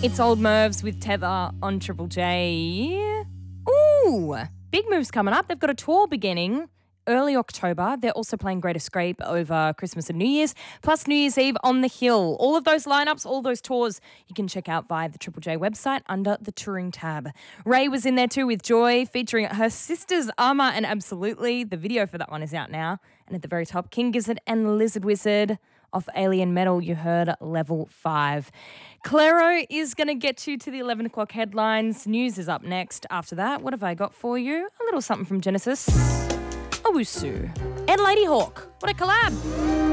It's Old Mervs with Tether on Triple J. Ooh, big moves coming up. They've got a tour beginning early October. They're also playing Great Escape over Christmas and New Year's, plus New Year's Eve on the Hill. All of those lineups, all those tours, you can check out via the Triple J website under the touring tab. Ray was in there too with Joy, featuring her sisters Arma and Absolutely. The video for that one is out now. And at the very top, King Gizzard and Lizard Wizard. Off Alien Metal, you heard Level 5. Claro is going to get you to the 11 o'clock headlines. News is up next. After that, what have I got for you? A little something from Genesis. Owusu. And Lady Hawk. What a collab.